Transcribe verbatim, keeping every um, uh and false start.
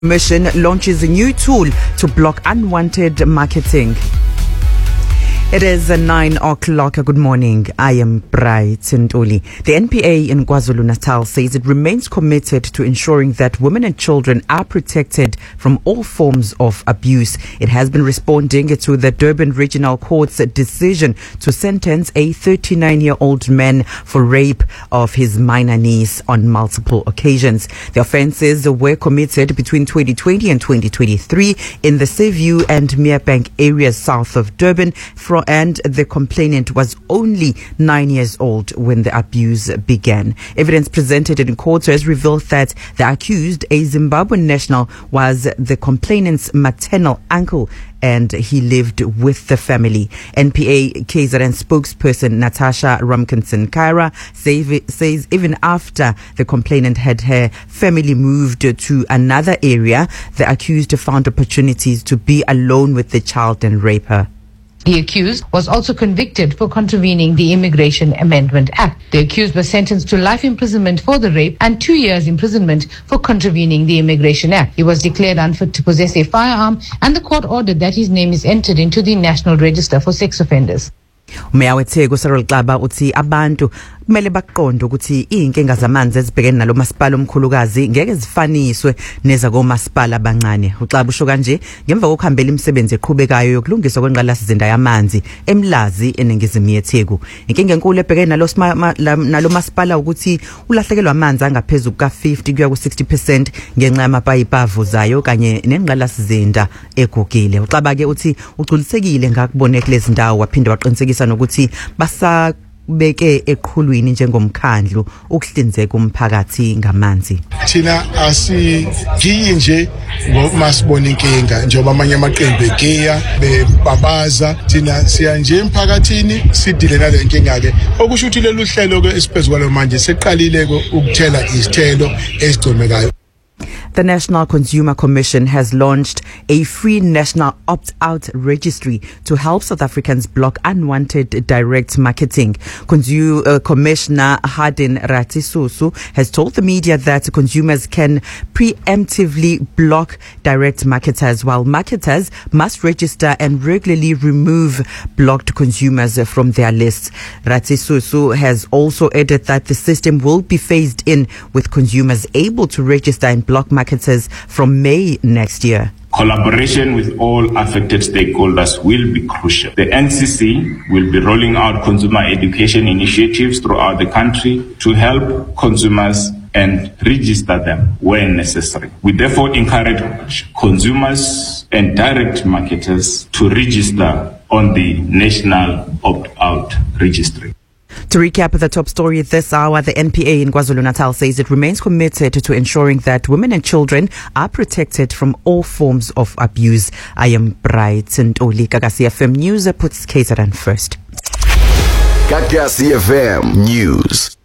Commission launches a new tool to block unwanted marketing. It is nine o'clock. Good morning. I am Bright Ntuli. The N P A in KwaZulu-Natal says it remains committed to ensuring that women and children are protected from all forms of abuse. It has been responding to the Durban Regional Court's decision to sentence a thirty-nine-year-old man for rape of his minor niece on multiple occasions. The offences were committed between twenty twenty and twenty twenty-three in the Seaview and Merebank areas south of Durban, from and the complainant was only nine years old when the abuse began. Evidence presented in court has revealed that the accused, a Zimbabwean national, was the complainant's maternal uncle and he lived with the family. N P A K Z N spokesperson Natasha Ramkinson-Kaira say, says even after the complainant had her family moved to another area, the accused found opportunities to be alone with the child and rape her. The accused was also convicted for contravening the Immigration Amendment Act. The accused was sentenced to life imprisonment for the rape and two years imprisonment for contravening the Immigration Act. He was declared unfit to possess a firearm, and the court ordered that his name is entered into the National Register for Sex Offenders. Umeya weTheku Cyril Xaba uthi abantu kumele baqonde ukuthi inkinga zamanzi ezibhekene nalo masipala omkhulukazi ngeke zifaniswe neza komasipala abancane. Uxaba usho kanje ngemva kokuhambela imisebenzi eqhubekayo yokulungiswa kwenqalasizinda yamanzi eMlazi eningizimu yeTheku. Inkinga enkulu ebhekene nalo nalo masipala ukuthi ulahlekelwa amanzi angaphezulu ka fifty kuya ku sixty percent ngenxa yamapayipi avuzayo kanye nenqalasizinda egugile. Uxaba ke uthi ugculisekile ngakubone kulezi ndawo waphinda waqinisekisa nokuthi basabeke eqhulwini njengomkhandlu ukuhlinzeka umphakathi ngamanzi. Thina asigiyi nje ngoba sibona inkinga njengoba amanye amaqembu egeya bebabaza, thina siya nje emphakathini sidile nale nkinga ke okusho ukuthi lelu hlelo ke esiphezulu manje seqalile ukuthela isithelo esigcomekayo. The National Consumer Commission has launched a free national opt-out registry to help South Africans block unwanted direct marketing. Consu- uh, Commissioner Hardin Ratsisulu has told the media that consumers can preemptively block direct marketers, while marketers must register and regularly remove blocked consumers from their lists. Ratsisulu has also added that the system will be phased in, with consumers able to register and block marketers from May next year. Collaboration with all affected stakeholders will be crucial. The N C C will be rolling out consumer education initiatives throughout the country to help consumers and register them where necessary. We therefore encourage consumers and direct marketers to register on the National Opt-out Registry. To recap the top story this hour, the N P A in KwaZulu-Natal says it remains committed to ensuring that women and children are protected from all forms of abuse. I am Bright Ntuli. Gagasi F M News puts K Z N first. Gagasi F M News.